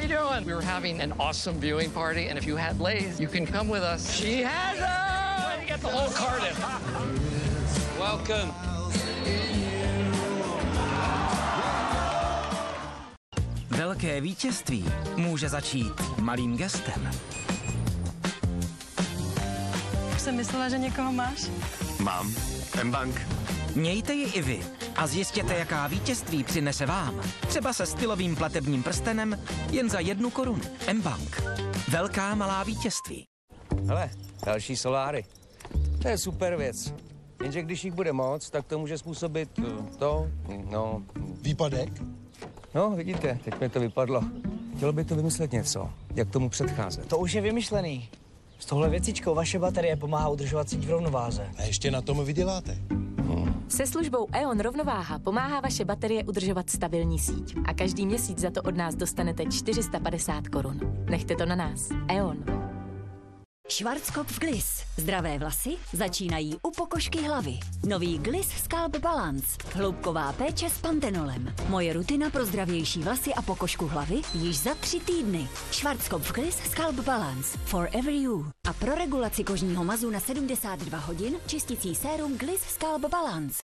you doing? We were having an awesome viewing party, and if you had Lay's, you can come with us. She has them! Way to get the whole carton. Welcome. Velké vítězství může začít malým gestem. Už jsem myslela, že někoho máš. Mám. mBank. Mějte ji i vy a zjistěte, jaká vítězství přinese vám. Třeba se stylovým platebním prstenem jen za 1 korunu. mBank. Velká malá vítězství. Hele, další soláry. To je super věc. Jenže když jich bude moc, tak to může způsobit Výpadek? No, vidíte, teď mi to vypadlo. Chtělo by to vymyslet něco, jak tomu předcházet. To už je vymyšlený. S touhle věcičkou vaše baterie pomáhá udržovat síť v rovnováze. A ještě na tom vyděláte. Se službou E.ON Rovnováha pomáhá vaše baterie udržovat stabilní síť. A každý měsíc za to od nás dostanete 450 korun. Nechte to na nás. E.ON. Schwarzkopf Gliss. Zdravé vlasy začínají u pokožky hlavy. Nový Gliss Scalp Balance. Hloubková péče s pantenolem. Moje rutina pro zdravější vlasy a pokožku hlavy již za 3 týdny. Schwarzkopf Gliss Scalp Balance. Forever you. A pro regulaci kožního mazu na 72 hodin čistící sérum Gliss Scalp Balance.